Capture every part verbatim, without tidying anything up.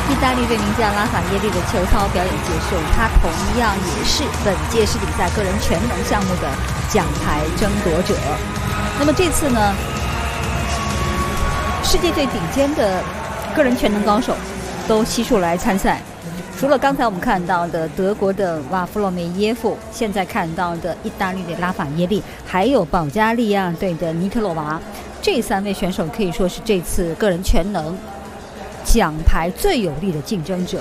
意大利队名将拉法耶利的球操表演结束，他同样也是本届世锦赛个人全能项目的奖牌争夺者。那么这次呢，世界最顶尖的个人全能高手都悉数来参赛。除了刚才我们看到的德国的瓦夫洛梅耶夫，现在看到的意大利的拉法耶利，还有保加利亚队的尼克洛娃，这三位选手可以说是这次个人全能奖牌最有力的竞争者。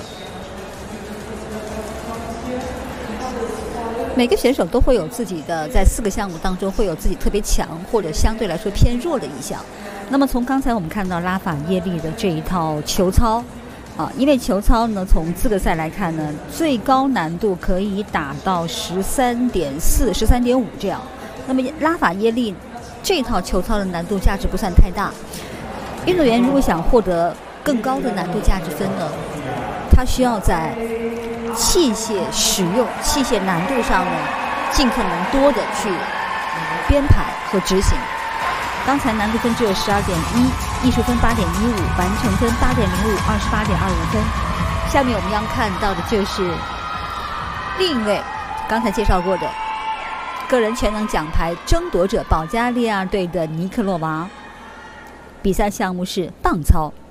每个选手都会有自己的，在四个项目当中会有自己特别强或者相对来说偏弱的一项。那么从刚才我们看到拉法耶利的这一套球操啊，因为球操呢，从资格赛来看呢，最高难度可以打到十三点四、十三点五这样。那么拉法耶利这套球操的难度价值不算太大。运动员如果想获得更高的难度价值分呢，他需要在器械使用、器械难度上呢，尽可能多的去编排和执行。刚才难度分只有十二点一，艺术分八点一五，完成分八点零五，二十八点二五分。下面我们要看到的就是另一位刚才介绍过的个人全能奖牌争夺者保加利亚队的尼克洛娃。比赛项目是棒操。